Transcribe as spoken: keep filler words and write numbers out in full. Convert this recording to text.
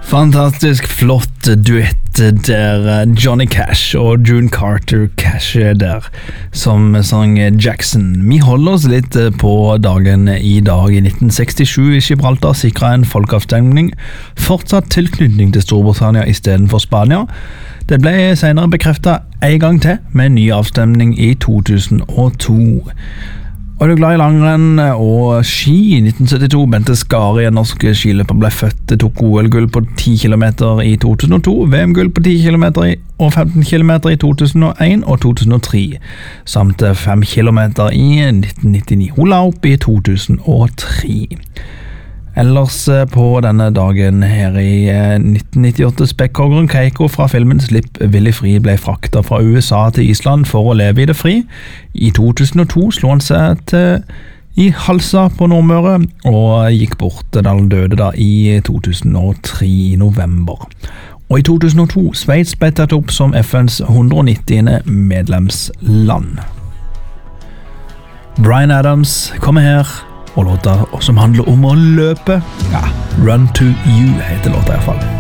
Fantastisk flott duett der Johnny Cash og June Carter Cash der som sang Jackson. Vi holder oss litt på dagen i dag. I nitten sekstisju i Gibraltar sikret en folkeavstemning fortsatt tilknytning til Storbritannia i stedet for Spania. Det ble senere bekreftet en gang til med en ny avstemning i to tusen og to. Og er du glad i langrenn og ski? I nitten syttito, Bente Skari, en norsk skiløper, ble født, tok O L-gull på ti kilometer i to tusen og to, V M-gull på ti kilometer og femten kilometer i to tusen og en og to tusen og tre, samt fem kilometer i nitten nittini. Hun la opp i to tusen og tre. Ellers på denne dagen her i nitten nittiåtte, spekkhoggeren Keiko fra filmen Slipp Willy Fri ble fraktet fra U S A til Island for å leve i det fri. I to tusen og to slo han seg til i Halsa på Nordmøre og gikk bort da han døde da i to tusen og tre i november. Og i to tusen og to, Sveits ble tatt opp som F N's hundre og nittiende medlemsland. Bryan Adams kommer her, og låta som handler om å løpe. Ja, Run to You heter låta i hvert fall.